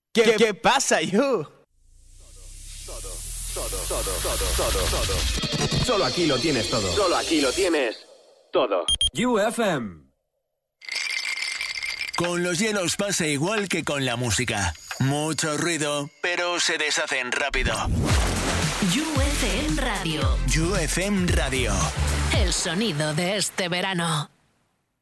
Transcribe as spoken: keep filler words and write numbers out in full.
¿Qué, qué pasa, you? Todo, todo, todo, todo, todo, todo. Solo aquí lo tienes todo. Solo aquí lo tienes todo. U F M. Con los hielos pasa igual que con la música. Mucho ruido, pero se deshacen rápido. U F M Radio. U F M Radio. El sonido de este verano.